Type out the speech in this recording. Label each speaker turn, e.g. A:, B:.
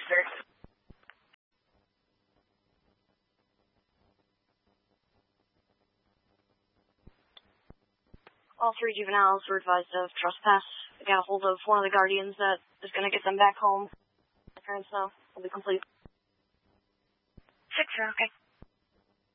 A: sir. All three juveniles were advised of trespass. I got a hold of one of the guardians that is going to get them back home. My parents know. Will be complete.
B: 6, okay.